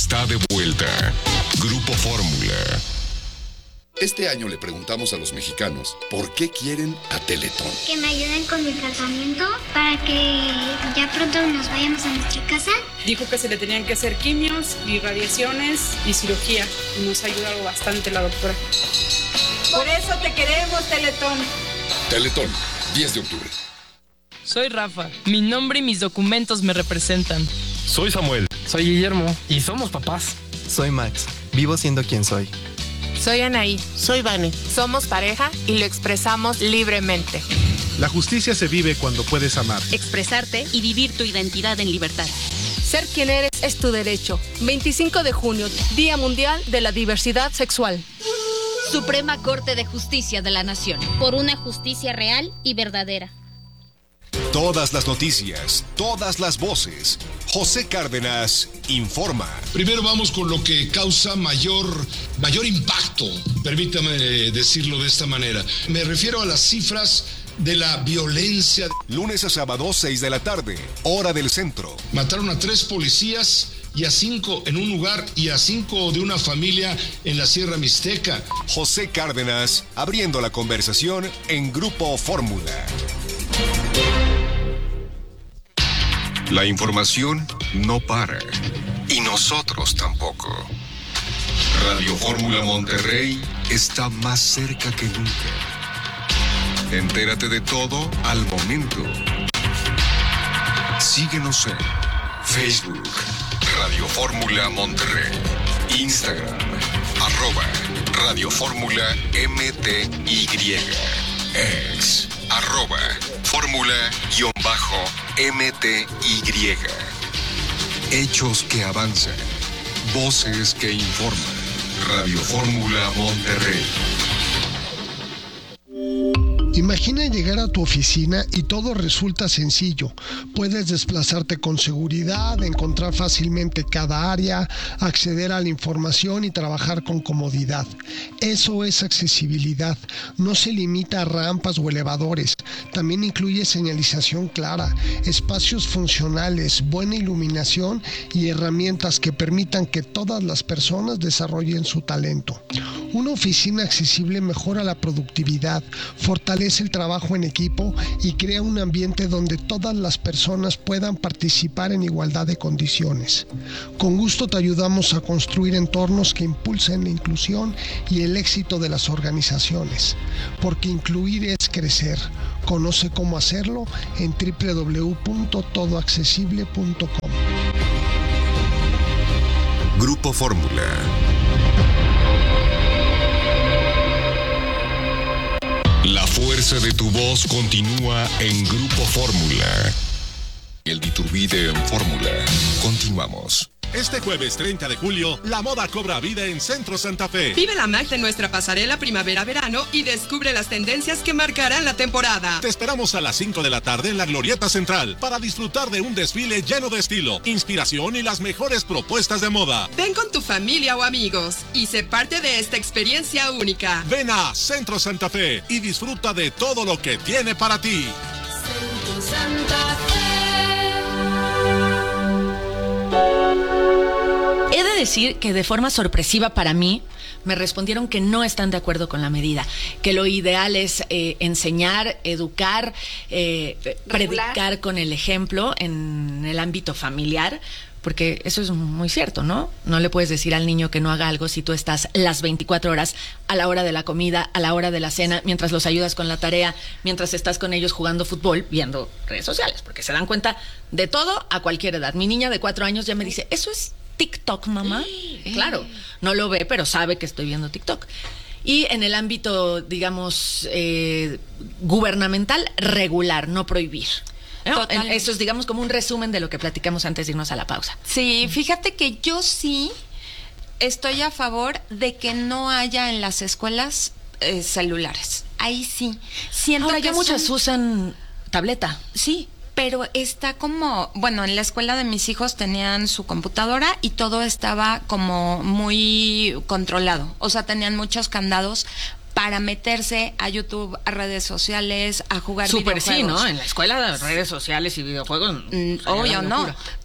está de vuelta. Grupo Fórmula. Este año le preguntamos a los mexicanos por qué quieren a Teletón. Que me ayuden con mi tratamiento para que ya pronto nos vayamos a nuestra casa. Dijo que se le tenían que hacer quimios y radiaciones y cirugía. Y nos ha ayudado bastante la doctora. Por eso te queremos, Teletón. Teletón, 10 de octubre. Soy Rafa. Mi nombre y mis documentos me representan. Soy Samuel. Soy Guillermo. Y somos papás. Soy Max. Vivo siendo quien soy. Soy Anaí. Soy Vane. Somos pareja y lo expresamos libremente. La justicia se vive cuando puedes amar, expresarte y vivir tu identidad en libertad. Ser quien eres es tu derecho. 25 de junio, Día Mundial de la Diversidad Sexual. Suprema Corte de Justicia de la Nación. Por una justicia real y verdadera. Todas las noticias, todas las voces. José Cárdenas informa. Primero vamos con lo que causa mayor impacto, permítame decirlo de esta manera. Me refiero a las cifras de la violencia. Lunes a sábado, 6 de la tarde, hora del centro. Mataron a 3 policías y a 5 en un lugar y a 5 de una familia en la Sierra Mixteca. José Cárdenas abriendo la conversación en Grupo Fórmula. La información no para, y nosotros tampoco. Radio Fórmula Monterrey está más cerca que nunca. Entérate de todo al momento. Síguenos en Facebook, Radio Fórmula Monterrey, Instagram, @Radio Fórmula MTY, X, @Fórmula_MTY. Hechos que avanzan, voces que informan. Radio Fórmula Monterrey. Imagina llegar a tu oficina y todo resulta sencillo. Puedes desplazarte con seguridad, encontrar fácilmente cada área, acceder a la información y trabajar con comodidad. Eso es accesibilidad. No se limita a rampas o elevadores. También incluye señalización clara, espacios funcionales, buena iluminación y herramientas que permitan que todas las personas desarrollen su talento. Una oficina accesible mejora la productividad, fortalece el trabajo en equipo y crea un ambiente donde todas las personas puedan participar en igualdad de condiciones. Con gusto te ayudamos a construir entornos que impulsen la inclusión y el éxito de las organizaciones, porque incluir es crecer. Conoce cómo hacerlo en www.todoaccesible.com. Grupo Fórmula. La fuerza de tu voz continúa en Grupo Fórmula. El Diturbide en Fórmula. Continuamos. Este jueves 30 de julio, la moda cobra vida en Centro Santa Fe. Vive la magia de nuestra pasarela primavera-verano y descubre las tendencias que marcarán la temporada. Te esperamos a las 5 de la tarde en la Glorieta Central para disfrutar de un desfile lleno de estilo, inspiración y las mejores propuestas de moda. Ven con tu familia o amigos y sé parte de esta experiencia única. Ven a Centro Santa Fe y disfruta de todo lo que tiene para ti. Centro Santa Fe. He de decir que de forma sorpresiva para mí me respondieron que no están de acuerdo con la medida, que lo ideal es enseñar, educar, predicar con el ejemplo en el ámbito familiar, porque eso es muy cierto, ¿no? No le puedes decir al niño que no haga algo si tú estás las 24 horas, a la hora de la comida, a la hora de la cena, mientras los ayudas con la tarea, mientras estás con ellos jugando fútbol, viendo redes sociales, porque se dan cuenta de todo a cualquier edad. Mi niña de 4 años ya me dice, ¿eso es TikTok, mamá? Claro, no lo ve, pero sabe que estoy viendo TikTok. Y en el ámbito, digamos, gubernamental, regular, no prohibir. ¿No? Eso es, digamos, como un resumen de lo que platicamos antes de irnos a la pausa. Sí, fíjate que yo sí estoy a favor de que no haya en las escuelas celulares. Ahí sí. Siento Ahora que ya muchas usan tableta. Sí, pero está como, bueno, en la escuela de mis hijos tenían su computadora y todo estaba como muy controlado. O sea, tenían muchos candados para meterse a YouTube, a redes sociales, a jugar videojuegos. Súper sí, ¿no? En la escuela de redes sociales y videojuegos. Obvio, no.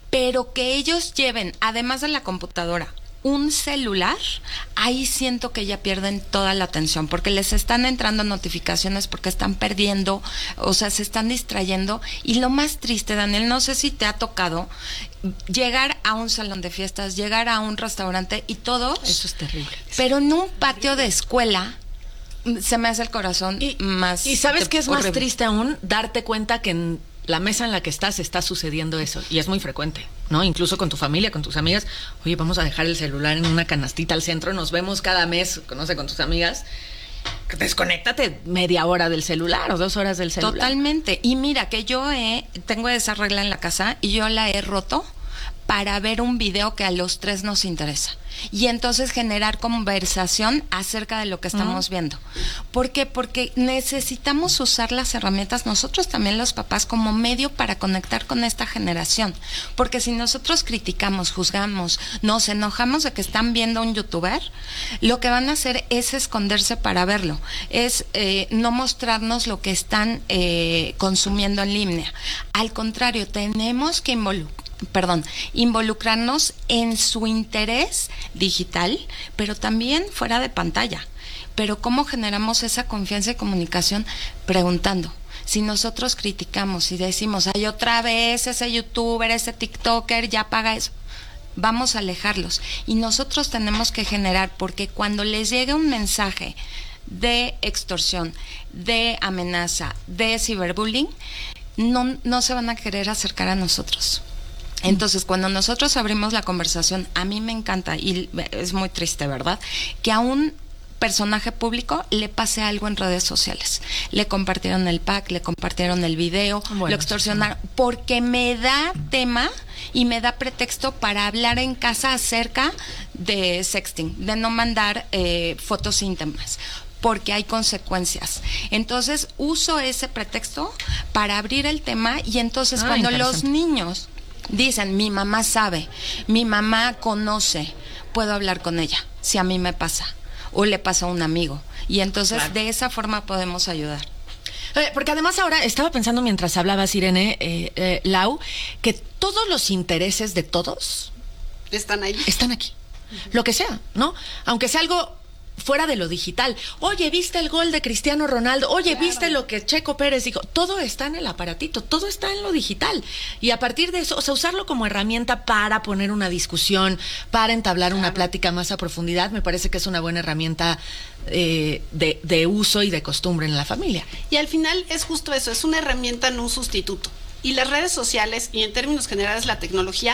pero que ellos lleven, además de la computadora, un celular, ahí siento que ya pierden toda la atención, porque les están entrando notificaciones, porque están perdiendo, o sea, se están distrayendo. Y lo más triste, Daniel, no sé si te ha tocado llegar a un salón de fiestas, llegar a un restaurante y todo. Eso es terrible. Pero en un patio de escuela se me hace el corazón más... ¿Y sabes qué es horrible. Más triste aún? Darte cuenta que en la mesa en la que estás está sucediendo eso, y es muy frecuente, ¿no? Incluso con tu familia, con tus amigas. Oye, vamos a dejar el celular en una canastita al centro, nos vemos cada mes, conoce con tus amigas. Desconéctate media hora del celular o 2 horas del celular. Totalmente. Y mira que yo tengo esa regla en la casa y yo la he roto para ver un video que a los 3 nos interesa. Y entonces generar conversación acerca de lo que estamos viendo. ¿Por qué? Porque necesitamos usar las herramientas, nosotros también los papás, como medio para conectar con esta generación. Porque si nosotros criticamos, juzgamos, nos enojamos de que están viendo a un youtuber, lo que van a hacer es esconderse para verlo. Es no mostrarnos lo que están consumiendo en línea. Al contrario, tenemos que involucrarnos en su interés digital, pero también fuera de pantalla. Pero ¿cómo generamos esa confianza y comunicación? Preguntando. Si nosotros criticamos y decimos, ay, otra vez ese youtuber, ese tiktoker, ya paga eso, vamos a alejarlos. Y nosotros tenemos que generar, porque cuando les llegue un mensaje de extorsión, de amenaza, de ciberbullying, no se van a querer acercar a nosotros. Entonces, cuando nosotros abrimos la conversación, a mí me encanta, y es muy triste, ¿verdad?, que a un personaje público le pase algo en redes sociales. Le compartieron el pack, le compartieron el video, lo extorsionaron, porque me da tema y me da pretexto para hablar en casa acerca de sexting, de no mandar fotos íntimas, porque hay consecuencias. Entonces, uso ese pretexto para abrir el tema, y entonces cuando los niños dicen, mi mamá sabe, mi mamá conoce, puedo hablar con ella, si a mí me pasa, o le pasa a un amigo. Y entonces de esa forma podemos ayudar. Porque además ahora estaba pensando mientras hablabas, Irene, Lau, que todos los intereses de todos están ahí. Están aquí. Lo que sea, ¿no? Aunque sea algo fuera de lo digital. Oye, ¿viste el gol de Cristiano Ronaldo? Oye, claro. ¿Viste lo que Checo Pérez dijo? Todo está en el aparatito, todo está en lo digital. Y a partir de eso, o sea, usarlo como herramienta para poner una discusión, para entablar una plática más a profundidad, me parece que es una buena herramienta de uso y de costumbre en la familia. Y al final es justo eso, es una herramienta, no un sustituto. Y las redes sociales, y en términos generales la tecnología,